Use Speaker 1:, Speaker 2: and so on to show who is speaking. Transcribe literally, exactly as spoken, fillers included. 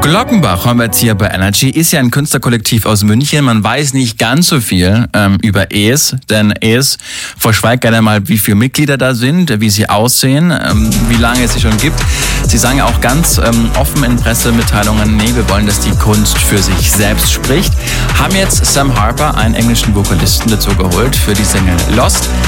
Speaker 1: Glockenbach haben wir jetzt hier bei Energy, ist ja ein Künstlerkollektiv aus München. Man weiß nicht ganz so viel ähm, über E S, denn E S verschweigt gerne mal, wie viele Mitglieder da sind, wie sie aussehen, ähm, wie lange es sie schon gibt. Sie sagen auch ganz ähm, offen in Pressemitteilungen, nee, wir wollen, dass die Kunst für sich selbst spricht. Haben jetzt Sam Harper, einen englischen Vokalisten, dazu geholt für die Single Lost.